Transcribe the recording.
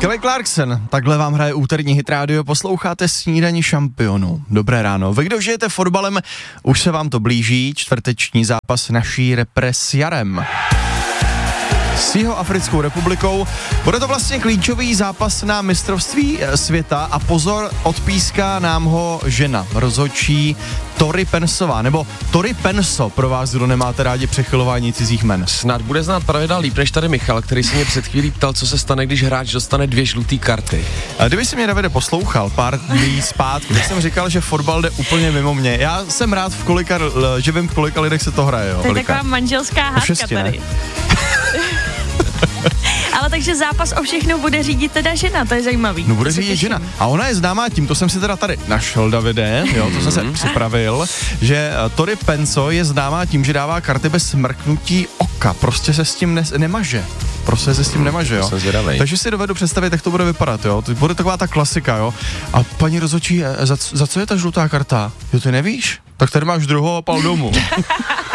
Kelly Clarkson, takhle vám hraje úterní hit rádio, posloucháte Snídani šampionů. Dobré ráno. Vy, kdo žijete fotbalem, už se vám to blíží, čtvrteční zápas naší repre s Jarem. S Jihoafrickou republikou. Bude to vlastně klíčový zápas na mistrovství světa a pozor, odpíská nám ho žena, rozhodčí Tori Pensová, nebo Tori Penso, pro vás, kdo nemáte rádi přechylování cizích jmen. Snad bude znát pravidla líp než tady Michal, který se mě před chvílí ptal, co se stane, když hráč dostane 2 žluté karty. A kdyby si mě, Davide, poslouchal pár dní zpátky, tak jsem říkal, že fotbal jde úplně mimo mě. Já jsem rád, že vím, v kolika lidech se to hraje. Jo. To je taková manželská hádka tady. Ale takže zápas o všechno bude řídit teda žena, to je zajímavý. No bude řídit žena. A ona je známá tím, to jsem si teda tady našel, Davide, jo, to jsem se připravil, že Tori Penso je známá tím, že dává karty bez mrknutí oka, prostě se s tím nemaže. Prostě se s tím nemaže, jo. Takže si dovedu představit, jak to bude vypadat, jo. To bude taková ta klasika, jo. A paní rozhodčí, za co je ta žlutá karta? Jo, ty nevíš? Tak tady máš druhou a pal domů.